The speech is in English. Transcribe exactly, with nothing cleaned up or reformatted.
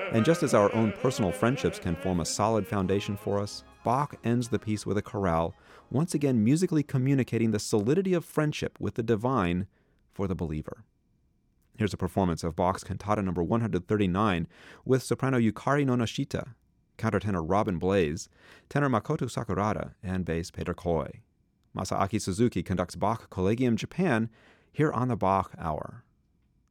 And just as our own personal friendships can form a solid foundation for us, Bach ends the piece with a chorale, once again musically communicating the solidity of friendship with the divine for the believer. Here's a performance of Bach's Cantata number one hundred thirty-nine with soprano Yukari Nonoshita, countertenor Robin Blaze, tenor Makoto Sakurada, and bass Peter Koi. Masaaki Suzuki conducts Bach Collegium Japan here on the Bach Hour.